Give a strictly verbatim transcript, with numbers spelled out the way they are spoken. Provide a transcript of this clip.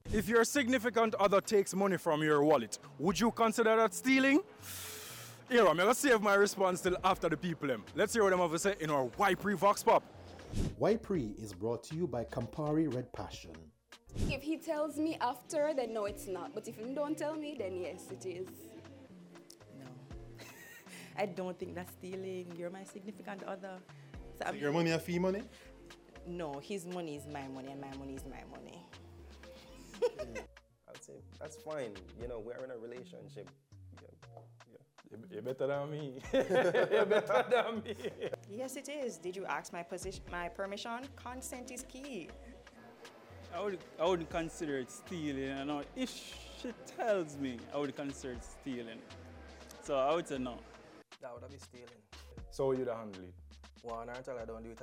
If your significant other takes money from your wallet, would you consider that stealing? Here, I'm gonna save my response till after the people them. Let's hear what them have to say in our Y P R E Vox Pop. Y P R E is brought to you by Campari Red Passion. If he tells me after, then no, it's not. But if he don't tell me, then yes, it is. No. I don't think that's stealing. You're my significant other. So So your money a fee money? No, his money is my money and my money is my money. I'd say that's fine. You know, we're in a relationship. Yeah, yeah. You're better than me. You're better than me. Yes, it is. Did you ask my position, my permission? Consent is key. I would I wouldn't consider it stealing. You know, if she tells me, I would consider it stealing. So I would say no. That would be stealing. So you'd handle it? One or until I don't do it